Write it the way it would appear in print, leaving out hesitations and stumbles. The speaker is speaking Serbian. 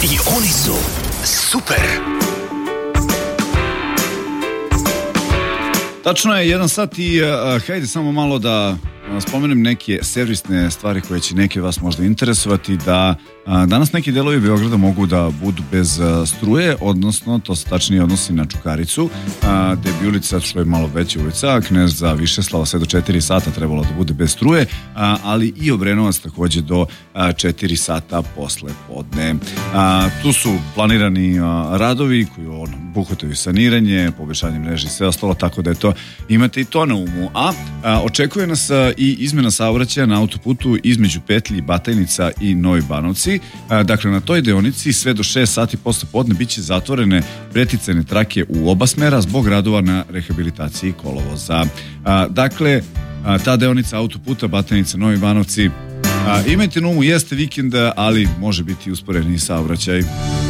I oni su super. Tačno je 1 sat i hajde samo malo da spomenem neke servisne stvari koje će neki vas možda interesovati, da danas neki delovi Beograda mogu da budu bez struje, odnosno to se tačnije odnosi na Čukaricu, gde bi ulica, što je malo veća ulica, Kneza Višeslava sve do 4 sata trebalo da bude bez struje, ali i Obrenovac takođe do 4 sata posle podne. Tu su planirani radovi koji obuhvataju saniranje, poboljšanje mreže i sve ostalo, tako da to imate i to na umu. Očekuje nas i izmena saobraćaja na autoputu između petlji Batajnica i Novi Banovci. Dakle, na toj deonici sve do 6 sati posle podne biće zatvorene preticajne trake u oba smera zbog radova na rehabilitaciji kolovoza. Dakle, ta deonica autoputa Batajnica Novi Banovci, imajte na umu, jeste vikend, ali može biti usporeni saobraćaj.